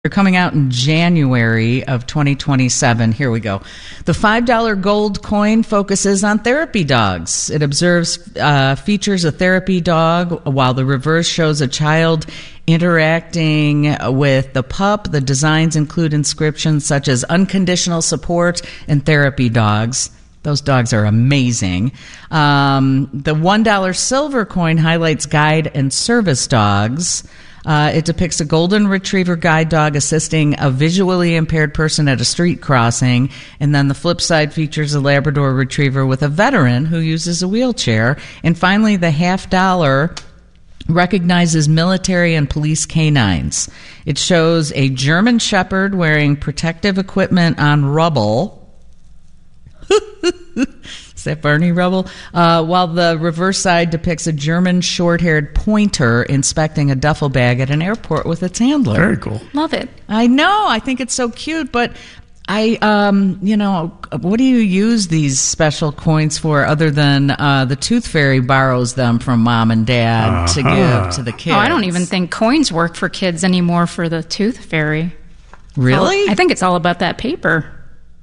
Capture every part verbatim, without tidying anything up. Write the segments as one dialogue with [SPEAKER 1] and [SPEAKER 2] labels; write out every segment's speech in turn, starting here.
[SPEAKER 1] They're coming out in January of twenty twenty-seven. Here we go. The five dollar gold coin focuses on therapy dogs. It observes, uh, features a therapy dog, while the reverse shows a child interacting with the pup. The designs include inscriptions such as unconditional support and therapy dogs. Those dogs are amazing. Um, the one dollar silver coin highlights guide and service dogs. Uh, it depicts a golden retriever guide dog assisting a visually impaired person at a street crossing. And then the flip side features a Labrador retriever with a veteran who uses a wheelchair. And finally, the half dollar recognizes military and police canines. It shows a German shepherd wearing protective equipment on rubble. Is that Barney Rubble? Uh, while the reverse side depicts a German short-haired pointer inspecting a duffel bag at an airport with its handler.
[SPEAKER 2] Very cool.
[SPEAKER 3] Love it.
[SPEAKER 1] I know. I think it's so cute, but I, um, you know, what do you use these special coins for other than uh, the Tooth Fairy borrows them from mom and dad uh-huh. to give to the kids?
[SPEAKER 3] Oh, I don't even think coins work for kids anymore for the Tooth Fairy.
[SPEAKER 1] Really?
[SPEAKER 3] I think it's all about that paper.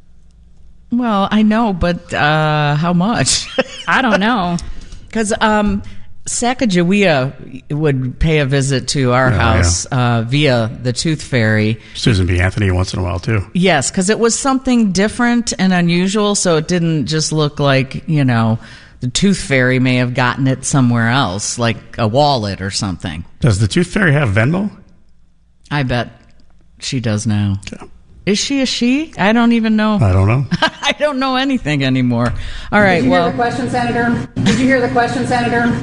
[SPEAKER 1] Well, I know, but uh, how much?
[SPEAKER 3] I don't know.
[SPEAKER 1] Because um, Sacagawea would pay a visit to our oh, house yeah. uh, via the Tooth Fairy.
[SPEAKER 2] Susan B. Anthony once in a while, too.
[SPEAKER 1] Yes, because it was something different and unusual, so it didn't just look like, you know, the Tooth Fairy may have gotten it somewhere else, like a wallet or something.
[SPEAKER 2] Does the Tooth Fairy have Venmo?
[SPEAKER 1] I bet she does now.
[SPEAKER 2] Okay.
[SPEAKER 1] Is she a she? I don't even know.
[SPEAKER 2] I don't know.
[SPEAKER 1] I don't know anything anymore. All right,
[SPEAKER 4] Did you
[SPEAKER 1] well.
[SPEAKER 4] hear the question, Senator? Did you hear the question, Senator?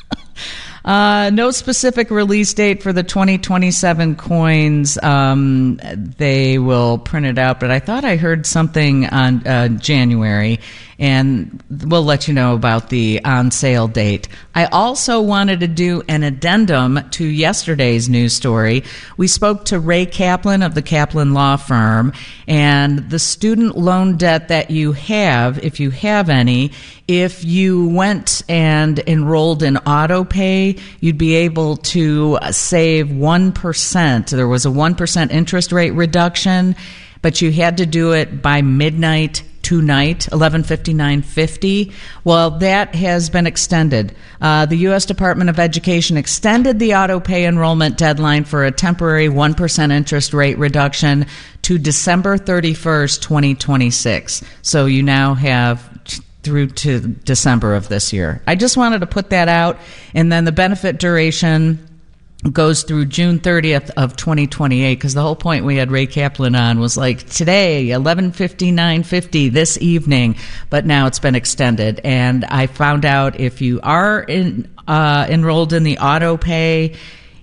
[SPEAKER 1] Uh, no specific release date for the twenty twenty-seven coins. Um, they will print it out, but I thought I heard something on uh, January, and we'll let you know about the on-sale date. I also wanted to do an addendum to yesterday's news story. We spoke to Ray Kaplan of the Kaplan Law Firm, and the student loan debt that you have, if you have any, if you went and enrolled in auto pay, you'd be able to save one percent. There was a one percent interest rate reduction, but you had to do it by midnight tonight, eleven fifty-nine fifty. Well, that has been extended. Uh, the U S Department of Education extended the auto pay enrollment deadline for a temporary one percent interest rate reduction to December thirty-first, twenty twenty-six. So you now have through to December of this year. I just wanted to put that out. And then the benefit duration goes through June thirtieth of twenty twenty-eight, because the whole point we had Ray Kaplan on was like today, eleven fifty-nine fifty this evening, but now it's been extended. And I found out if you are in, uh, enrolled in the auto pay,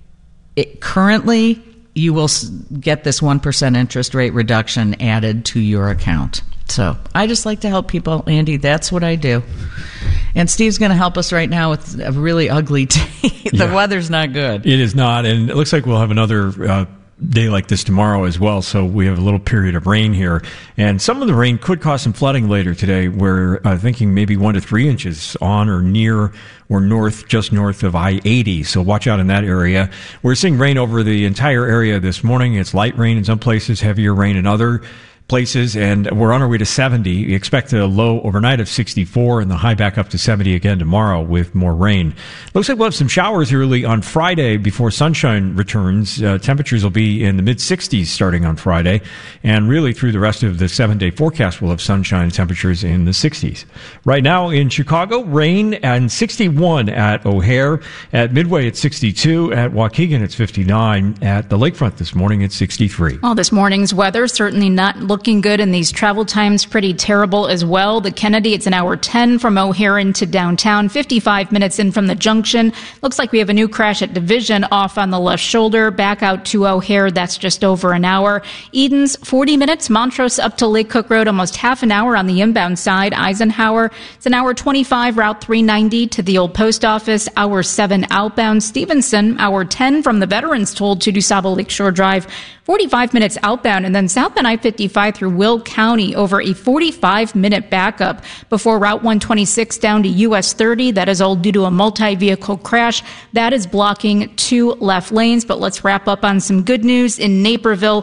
[SPEAKER 1] it, currently you will get this one percent interest rate reduction added to your account. So I just like to help people, Andy. That's what I do. And Steve's going to help us right now with a really ugly day. the yeah. weather's not good.
[SPEAKER 5] It is not. And it looks like we'll have another uh, day like this tomorrow as well. So we have a little period of rain here. And some of the rain could cause some flooding later today. We're uh, thinking maybe one to three inches on or near or north, just north of I eighty. So watch out in that area. We're seeing rain over the entire area this morning. It's light rain in some places, heavier rain in other places, and we're on our way to seventy. We expect a low overnight of sixty-four and the high back up to seventy again tomorrow with more rain. Looks like we'll have some showers early on Friday before sunshine returns. Uh, temperatures will be in the mid-sixties starting on Friday, and really through the rest of the seven-day forecast we'll have sunshine temperatures in the sixties. Right now in Chicago, rain and sixty-one at O'Hare. At Midway it's sixty-two. At Waukegan it's fifty-nine. At the lakefront this morning it's sixty-three.
[SPEAKER 3] Well, this morning's weather certainly not looking Looking good, and these travel times pretty terrible as well. The Kennedy, it's an hour ten from O'Hare into downtown, fifty-five minutes in from the junction. Looks like we have a new crash at Division off on the left shoulder. Back out to O'Hare, that's just over an hour. Eden's, forty minutes. Montrose up to Lake Cook Road, almost half an hour on the inbound side. Eisenhower, it's an hour twenty-five, Route three ninety to the old post office. Hour seven outbound. Stevenson, hour ten from the Veterans Toll to DuSable Lakeshore Drive. forty-five minutes outbound, and then southbound I fifty-five through Will County over a forty-five minute backup before Route one twenty-six down to U S thirty. That is all due to a multi-vehicle crash. That is blocking two left lanes. But let's wrap up on some good news in Naperville.